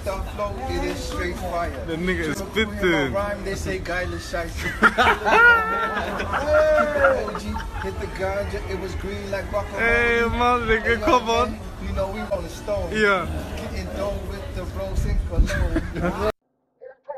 freestyle flow, it is straight fire. The nigga is When spitting. I rhyme, they say guyless shiesty. OG hit the ganja, it was green like guacamole. Hey, man, nigga, come on. You know we on the stone. Yeah. Getting dough with the bros in cologne.